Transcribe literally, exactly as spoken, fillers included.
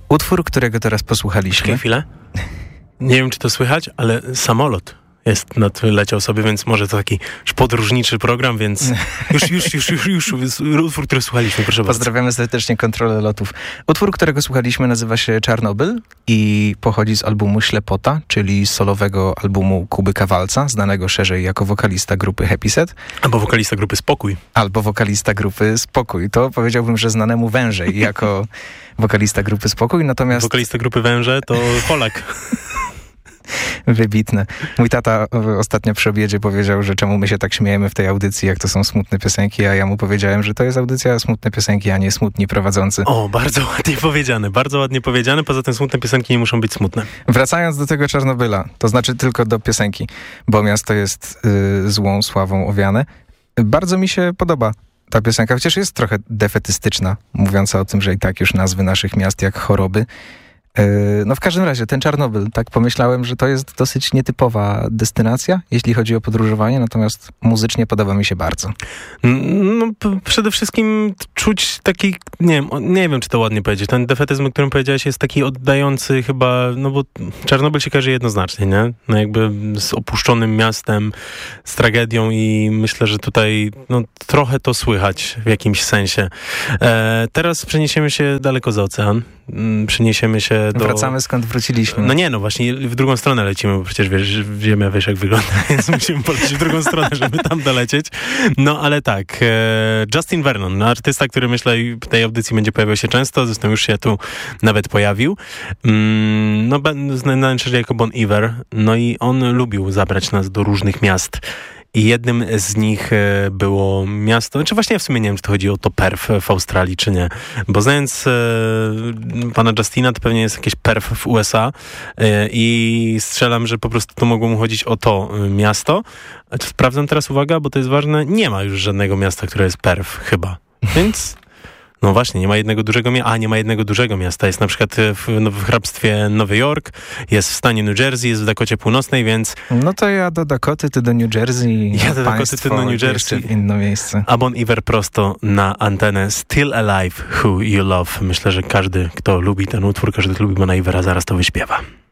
Utwór, którego teraz posłuchaliśmy. Czekaj chwilę. Nie wiem, czy to słychać, ale samolot jest nad, leciał sobie, więc może to taki podróżniczy program, więc już, już, już, już, już, już utwór, który słuchaliśmy, proszę bardzo. Pozdrawiamy serdecznie kontrolę lotów. Utwór, którego słuchaliśmy, nazywa się Czarnobyl i pochodzi z albumu Ślepota, czyli solowego albumu Kuby Kawalca, znanego szerzej jako wokalista grupy Happy Set. Albo wokalista grupy Spokój. Albo wokalista grupy Spokój. To powiedziałbym, że znanemu wężej jako wokalista grupy Spokój, natomiast... Wokalista grupy Węże to Polak. Wybitne. Mój tata ostatnio przy obiedzie powiedział, że czemu my się tak śmiejemy w tej audycji, jak to są smutne piosenki, a ja mu powiedziałem, że to jest audycja smutne piosenki, a nie smutni prowadzący. O, bardzo ładnie powiedziane, bardzo ładnie powiedziane, poza tym smutne piosenki nie muszą być smutne. Wracając do tego Czarnobyla, to znaczy tylko do piosenki, bo miasto jest y, złą sławą owiane. Bardzo mi się podoba ta piosenka, chociaż jest trochę defetystyczna, mówiąca o tym, że i tak już nazwy naszych miast jak choroby. No w każdym razie, ten Czarnobyl, tak pomyślałem, że to jest dosyć nietypowa destynacja, jeśli chodzi o podróżowanie, natomiast muzycznie podoba mi się bardzo. No p- przede wszystkim czuć taki, nie wiem, nie wiem, czy to ładnie powiedzieć, ten defetyzm, o którym powiedziałeś, jest taki oddający chyba, no bo Czarnobyl się kojarzy jednoznacznie, nie? No jakby z opuszczonym miastem, z tragedią i myślę, że tutaj no, trochę to słychać w jakimś sensie. E, teraz przeniesiemy się daleko za ocean, przeniesiemy się do... Wracamy skąd wróciliśmy. No nie, no właśnie w drugą stronę lecimy, bo przecież wiesz, Ziemia wiesz jak wygląda, więc musimy polecieć w drugą stronę, żeby tam dolecieć. No ale tak, e, Justin Vernon, artysta, który myślę w tej audycji będzie pojawiał się często, zresztą już się tu nawet pojawił. Mm, no znany szerzej jako Bon Iver, no i on lubił zabrać nas do różnych miast. I jednym z nich było miasto, czy właśnie ja w sumie nie wiem, czy to chodzi o to Perth w Australii, czy nie. Bo znając e, pana Justina, to pewnie jest jakieś Perth w U S A e, i strzelam, że po prostu to mogło mu chodzić o to miasto. Sprawdzam teraz, uwaga, bo to jest ważne, nie ma już żadnego miasta, które jest Perth, chyba. Więc... No właśnie, nie ma jednego dużego miasta, a nie ma jednego dużego miasta. Jest na przykład w, w hrabstwie Nowy Jork, jest w stanie New Jersey, jest w Dakocie Północnej, więc... No to ja do Dakoty, ty do New Jersey. Ja do Dakoty, ty do New Jersey. W inne miejsce. A Bon Iver prosto na antenę Still Alive, Who You Love. Myślę, że każdy, kto lubi ten utwór, każdy, kto lubi Bona Ivera, zaraz to wyśpiewa.